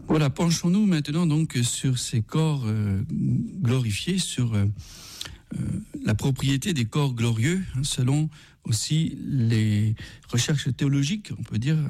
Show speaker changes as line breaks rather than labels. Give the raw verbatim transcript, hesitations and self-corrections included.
Voilà, penchons-nous maintenant donc sur ces corps euh, glorifiés, sur euh, euh, la propriété des corps glorieux, hein, selon aussi les recherches théologiques, on peut dire,